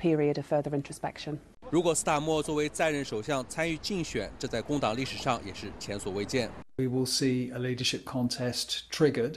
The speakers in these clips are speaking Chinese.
period of further introspection. 如果斯塔默作为在任首相参与竞选，这在工党历史上也是前所未见。 We will see a leadership contest triggered,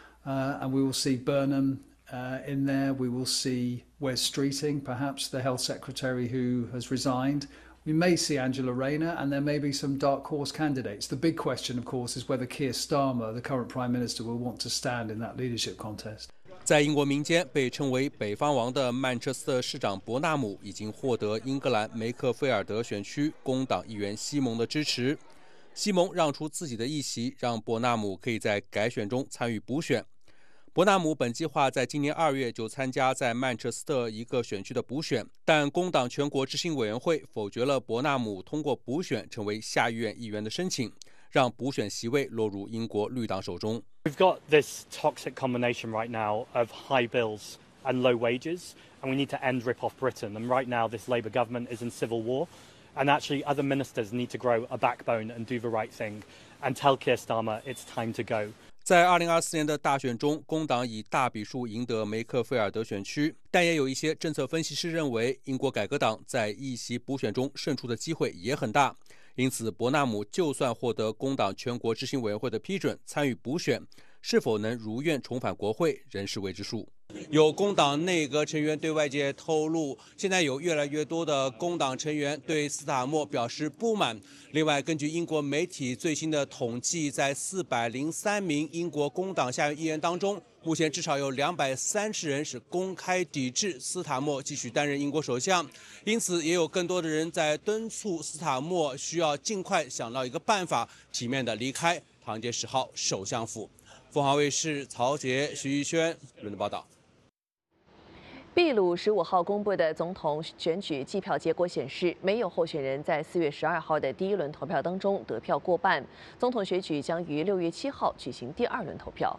and we will see Burnham in there. We will see Wes Streeting, perhaps the health secretary who has resigned. We may see Angela Rayner, and there may be some dark horse candidates. The big question, of course, is whether Keir Starmer, the current Prime Minister, will want to stand in that leadership contest. 在英国民间被称为“北方王”的曼彻斯特市长伯纳姆已经获得英格兰梅克菲尔德选区工党议员西蒙的支持。西蒙让出自己的一席，让伯纳姆可以在改选中参与补选。伯纳姆本计划在今年2月就参加在曼彻斯特一个选区的补选，但工党全国执行委员会否决了伯纳姆通过补选成为下议院议员的申请，让补选席位落入英国绿党手中。 We've got this toxic combination right now of high bills and low wages, and we need to end rip-off Britain. And right now, this Labour government is in civil war, and actually other ministers need to grow a backbone and do the right thing, and tell Keir Starmer it's time to go. 在2024年的大选中，工党以大比数赢得梅克菲尔德选区，但也有一些政策分析师认为，英国改革党在议席补选中胜出的机会也很大。因此，伯纳姆就算获得工党全国执行委员会的批准参与补选，是否能如愿重返国会，仍是未知数。有工党内阁成员对外界透露，现在有越来越多的工党成员对斯塔默表示不满。另外，根据英国媒体最新的统计，在403名英国工党下院议员当中，目前至少有230人是公开抵制斯塔默继续担任英国首相。因此，也有更多的人在敦促斯塔默需要尽快想到一个办法，体面地离开唐街10号首相府。凤凰卫视曹杰、徐一轩伦敦报道。 秘鲁15号公布的总统选举计票结果显示，没有候选人在4月12号的第一轮投票当中得票过半。总统选举将于6月7号举行第2轮投票。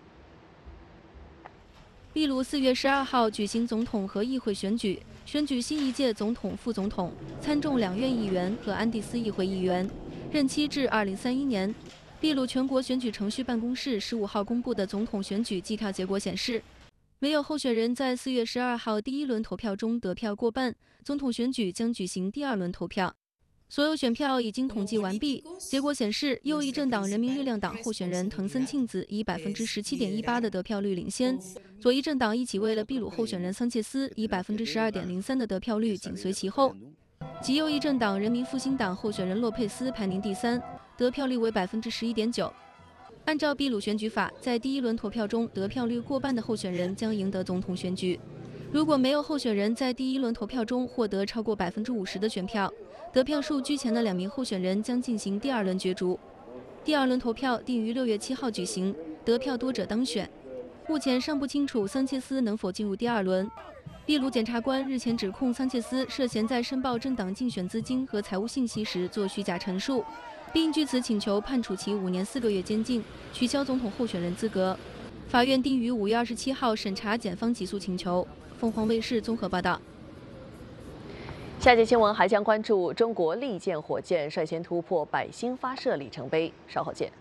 秘鲁4月12号举行总统和议会选举，选举新一届总统、副总统、参众两院议员和安第斯议会议员，任期至2031年。秘鲁全国选举程序办公室15号公布的总统选举计票结果显示，没有候选人在4月12号第一轮投票中得票过半，总统选举将举行第2轮投票。所有选票已经统计完毕，结果显示，右翼政党人民力量党候选人藤森庆子以17.18%的得票率领先，左翼政党一起为了秘鲁候选人桑切斯以12.03%的得票率紧随其后。极右翼政党人民复兴党候选人洛佩斯排名第3，得票率为11.9%。按照秘鲁选举法，在第1轮投票中得票率过半的候选人将赢得总统选举。如果没有候选人在第1轮投票中获得超过50%的选票，得票数居前的2名候选人将进行第2轮角逐。第2轮投票定于6月7号举行，得票多者当选。目前尚不清楚桑切斯能否进入第2轮。秘鲁检察官日前指控桑切斯涉嫌在申报政党竞选资金和财务信息时做虚假陈述，并据此请求判处其5年4个月监禁，取消总统候选人资格。法院定于5月27号审查检方起诉请求。凤凰卫视综合报道。 下节新闻还将关注中国利剑火箭率先突破100星发射里程碑，稍后见。